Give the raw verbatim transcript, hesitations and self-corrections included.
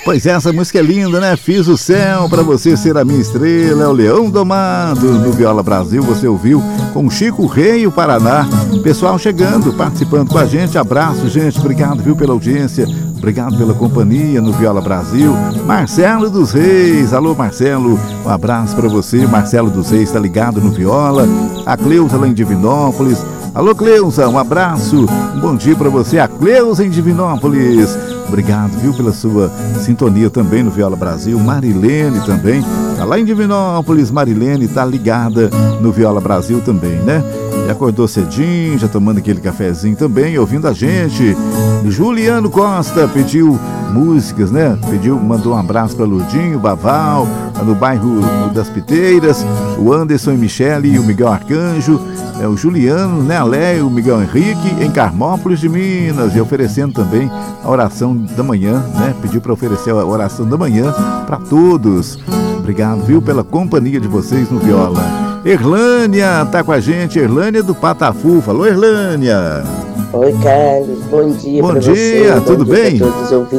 Pois é, essa música é linda, né? Fiz o céu pra você ser a minha estrela, é o Leão Domado no Viola Brasil, você ouviu com Chico Rei, o Paraná. Pessoal chegando, participando com a gente, abraço, gente, obrigado, viu, pela audiência, obrigado pela companhia no Viola Brasil. Marcelo dos Reis, alô Marcelo, um abraço pra você, Marcelo dos Reis tá ligado no Viola. A Cleusa lá em Divinópolis, alô Cleusa, um abraço, um bom dia pra você, a Cleusa em Divinópolis. Obrigado, viu, pela sua sintonia também no Viola Brasil. Marilene também, tá lá em Divinópolis. Marilene tá ligada no Viola Brasil também, né? E acordou cedinho, já tomando aquele cafezinho também, ouvindo a gente. Juliano Costa pediu músicas, né? Pediu, mandou um abraço para Lurdinho, Baval, no bairro das Piteiras, o Anderson e Michele e o Miguel Arcanjo, é, o Juliano, né, a Léia, o Miguel Henrique, em Carmópolis de Minas, e oferecendo também a oração da manhã, né? Pediu para oferecer a oração da manhã para todos. Obrigado, viu, pela companhia de vocês no Viola. Erlânia tá com a gente, Erlânia do Patafu. Falou, Erlânia. Oi, Carlos, bom dia. Bom pra dia, você. tudo bom dia bem? Pra todos os ouvintes.